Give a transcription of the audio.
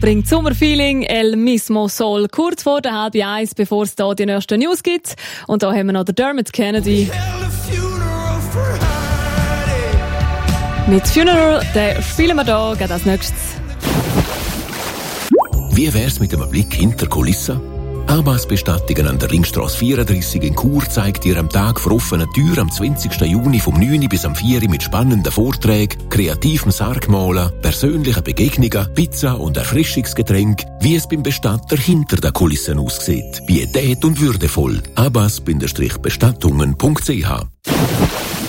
bringt Sommerfeeling El Mismo Sol kurz vor der 12:30, bevor es da die nächsten News gibt. Und da haben wir noch den Dermot Kennedy. Mit Funeral, den spielen wir da gerade als nächstes. Wie wär's mit einem Blick hinter Kulissen? Abbas Bestattungen an der Ringstrasse 34 in Chur zeigt dir am Tag vor offenen Türen am 20. Juni vom 9. bis am 4. mit spannenden Vorträgen, kreativem Sargmalen, persönlichen Begegnungen, Pizza und Erfrischungsgetränk, wie es beim Bestatter hinter den Kulissen aussieht. Pietät und würdevoll. abbas-bestattungen.ch